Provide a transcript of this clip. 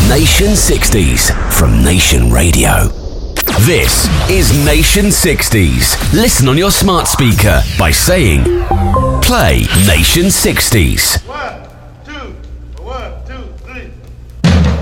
Nation 60s from Nation Radio. This is Nation 60s. Listen on your smart speaker by saying, play Nation 60s.